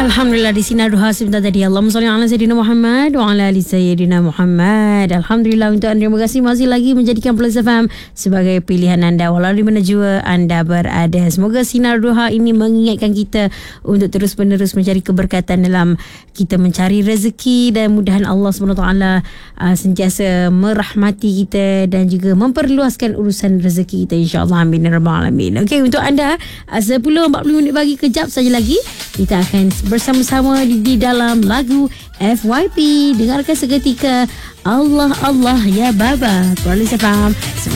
Alhamdulillah, di sini doa sebentar tadi. Allahumma salli ala Sayyidina Muhammad wa ala ali Sayyidina Muhammad. Alhamdulillah untuk anda. Terima kasih masih lagi menjadikan Plus FM sebagai pilihan anda walau di mana jua anda berada. Semoga sinar doa ini mengingatkan kita untuk terus-menerus mencari keberkatan dalam kita mencari rezeki, dan mudahan Allah SWT sentiasa merahmati kita dan juga memperluaskan urusan rezeki kita, insya-Allah. Amin ya rabbal alamin. Okey, untuk anda 10:40 minit bagi kejap saja lagi kita akan bersama-sama di dalam lagu FYP. Dengarkan seketika Allah Allah ya Baba. Kuala Lumpur.